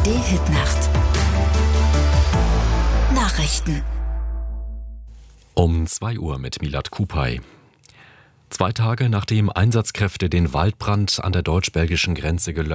ARD-Hitnacht. Nachrichten. Um 2 Uhr mit Milad Kupay. 2 Tage nachdem Einsatzkräfte den Waldbrand an der deutsch-belgischen Grenze gelöscht